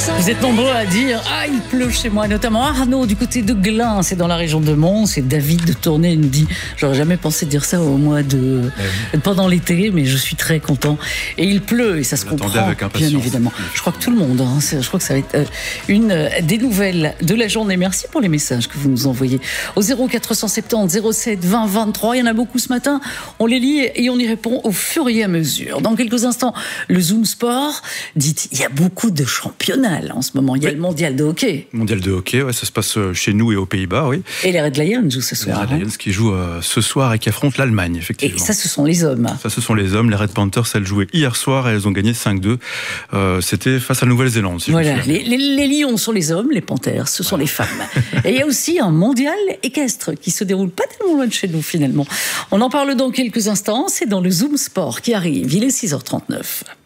Vous êtes nombreux à dire « Ah, il pleut chez moi », notamment Arnaud du côté de Glun, c'est dans la région de Mons, et David de Tournai nous dit « J'aurais jamais pensé dire ça au mois de... pendant l'été, mais je suis très content. » Et il pleut, et ça se comprend, bien évidemment. Je crois que tout le monde, je crois que ça va être une des nouvelles de la journée. Merci pour les messages que vous nous envoyez au 0470 07 20 23. Il y en a beaucoup ce matin, on les lit et on y répond au fur et à mesure. Dans quelques instants, le Zoom Sport. Dites, il y a beaucoup de championnats là, en ce moment. Il y a le mondial de hockey. Mondial de hockey, ouais, ça se passe chez nous et aux Pays-Bas, oui. Et les Red Lions jouent ce soir. Les Red Lions qui jouent ce soir et qui affrontent l'Allemagne, effectivement. Et ça, ce sont les hommes. Ça, ce sont les hommes. Les Red Panthers, elles jouaient hier soir et elles ont gagné 5-2. C'était face à la Nouvelle-Zélande. Si voilà, les lions sont les hommes, les panthères, ce sont les femmes. Et il y a aussi un mondial équestre qui se déroule pas tellement loin de chez nous, finalement. On en parle dans quelques instants. C'est dans le Zoom Sport qui arrive. Il est 6h39.